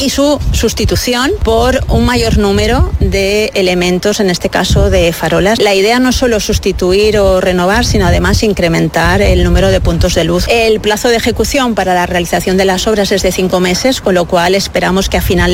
y su sustitución por un mayor número de elementos, en este caso de farolas. La idea no es solo sustituir o renovar, sino además incrementar el número de puntos de luz. El plazo de ejecución para la realización de las obras es de 5 meses, con lo cual esperamos que a final